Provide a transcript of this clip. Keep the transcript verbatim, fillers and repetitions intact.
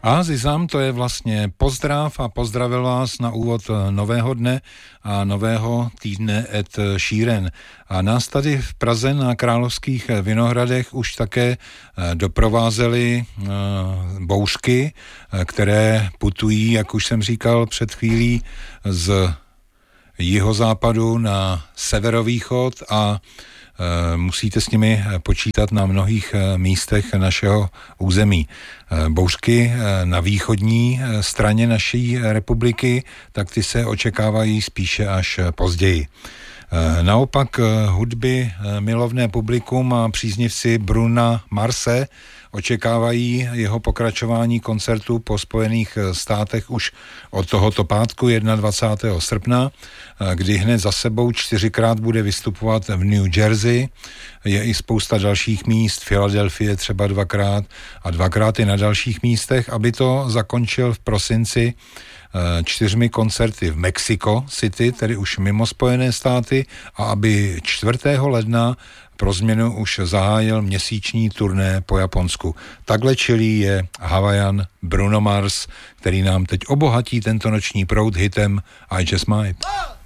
Azizam, to je vlastně pozdrav a pozdravil vás na úvod nového dne a nového týdne Ed Sheeran. A nás tady v Praze na Královských Vinohradech už také doprovázely bouřky, které putují, jak už jsem říkal před chvílí, z jihozápadu na severovýchod a musíte s nimi počítat na mnohých místech našeho území. Bouřky na východní straně naší republiky, tak ty se očekávají spíše až později. Naopak hudby milovné publikum a příznivci Bruna Marse očekávají jeho pokračování koncertu po Spojených státech už od tohoto pátku dvacátého prvního srpna, kdy hned za sebou čtyřikrát bude vystupovat v New Jersey. Je i spousta dalších míst, Filadelfie třeba dvakrát a dvakrát i na dalších místech, aby to zakončil v prosinci čtyřmi koncerty v Mexico City, tedy už mimo Spojené státy, a aby čtvrtého ledna pro změnu už zahájil měsíční turné po Japonsku. Takhle čilý je Hawaiian Bruno Mars, který nám teď obohatí tento noční proud hitem I Just Might.